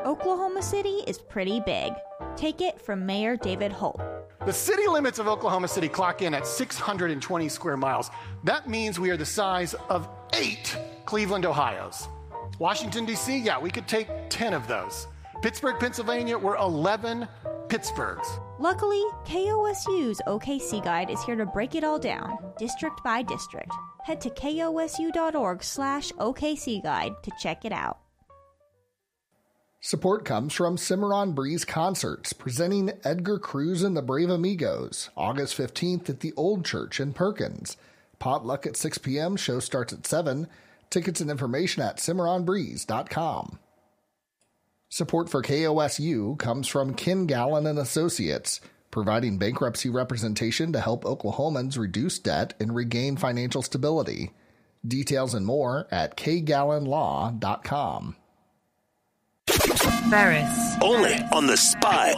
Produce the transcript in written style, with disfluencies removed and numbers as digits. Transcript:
Oklahoma City is pretty big. Take it from Mayor David Holt. The city limits of Oklahoma City clock in at 620 square miles. That means we are the size of 8 Cleveland, Ohios. Washington, D.C., yeah, we could take 10 of those. Pittsburgh, Pennsylvania, we're 11 Pittsburghs. Luckily, KOSU's OKC Guide is here to break it all down, district by district. Head to kosu.org/OKC Guide to check it out. Support comes from Cimarron Breeze Concerts, presenting Edgar Cruz and the Brave Amigos, August 15th at the Old Church in Perkins. Potluck at 6 p.m., show starts at 7. Tickets and information at CimarronBreeze.com. Support for KOSU comes from Ken Gallen and Associates, providing bankruptcy representation to help Oklahomans reduce debt and regain financial stability. Details and more at kgallenlaw.com. Ferris. Only on The Spy.